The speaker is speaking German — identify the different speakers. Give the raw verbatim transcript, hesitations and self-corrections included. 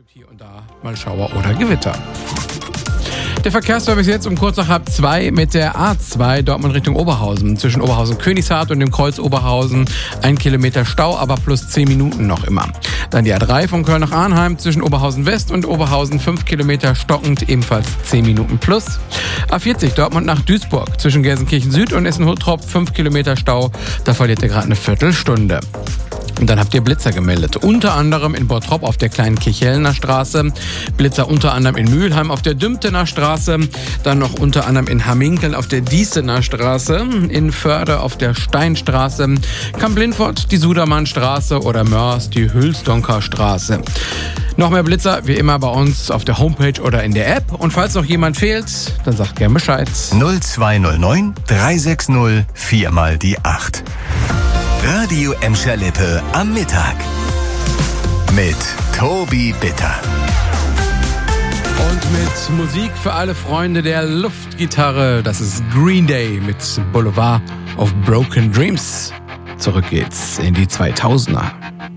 Speaker 1: gibt hier und da mal Schauer oder Gewitter. Der Verkehrsservice jetzt um kurz nach halb zwei mit der A zwei Dortmund Richtung Oberhausen. Zwischen Oberhausen-Königshardt und dem Kreuz Oberhausen ein Kilometer Stau, aber plus zehn Minuten noch immer. Dann die A drei von Köln nach Arnheim zwischen Oberhausen West und Oberhausen fünf Kilometer stockend, ebenfalls zehn Minuten plus. A vierzig Dortmund nach Duisburg zwischen Gelsenkirchen Süd und Essen-Huttrop fünf Kilometer Stau. Da verliert ihr gerade eine Viertelstunde. Und dann habt ihr Blitzer gemeldet. Unter anderem in Bottrop auf der kleinen Kirchhellner Straße. Blitzer unter anderem in Mülheim auf der Dümtener Straße. Dann noch unter anderem in Hamminkeln auf der Diesener Straße. In Förde auf der Steinstraße. Kamp-Lindfort die Sudermannstraße oder Mörs die Hülsdonker Straße. Noch mehr Blitzer, wie immer bei uns auf der Homepage oder in der App. Und falls noch jemand fehlt, dann sagt gern Bescheid.
Speaker 2: null zwei null neun drei sechs null vier mal die acht. Radio Emscher-Lippe am Mittag mit Tobi Bitter.
Speaker 1: Und mit Musik für alle Freunde der Luftgitarre. Das ist Green Day mit Boulevard of Broken Dreams. Zurück geht's in die zweitausender.